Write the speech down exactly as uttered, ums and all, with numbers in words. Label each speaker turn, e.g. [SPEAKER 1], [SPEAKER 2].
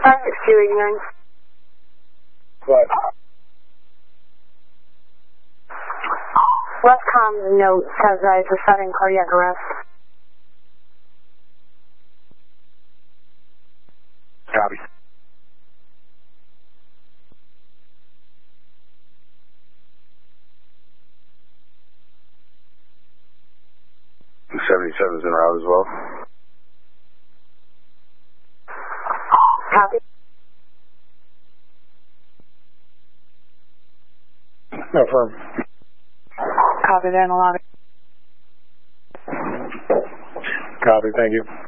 [SPEAKER 1] Traffic two eighty-nine.
[SPEAKER 2] What?
[SPEAKER 1] Westcom note says that it's a sudden cardiac arrest.
[SPEAKER 2] Copy. two seventy-seven's en route as well.
[SPEAKER 1] Copy.
[SPEAKER 2] No firm.
[SPEAKER 1] Copy, then a lot of...
[SPEAKER 2] Copy, thank you.